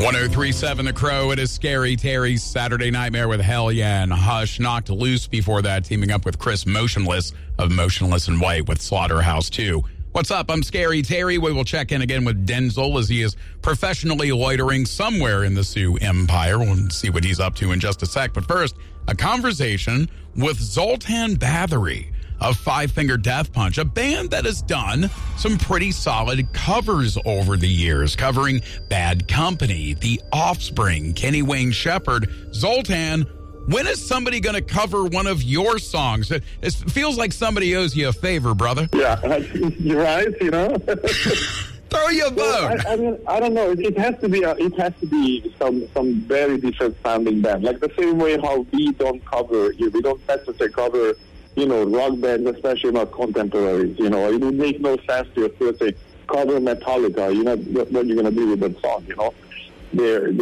1037 The Crow. It is Scary Terry's Saturday Nightmare with Hell Yeah and Hush. Knocked Loose before that, teaming up with Chris Motionless of Motionless in White with Slaughterhouse 2. What's up? I'm Scary Terry. We will check in again with Denzel as he is professionally loitering somewhere in the Sioux Empire. We'll see what he's up to in just a sec. But first, a conversation with Zoltan Bathory of Five Finger Death Punch, a band that has done some pretty solid covers over the years, covering Bad Company, The Offspring, Kenny Wayne Shepherd. Zoltan, when is somebody going to cover one of your songs? It feels like somebody owes you a favor, brother. Yeah, you're right, you know. Throw you a bone. I mean, I don't know. It has to be some very different sounding band. Like the same way how we don't necessarily cover, you know, rock bands, especially not contemporaries. You know, it would make no sense to say cover Metallica. You know what you're going to do with that song. You know,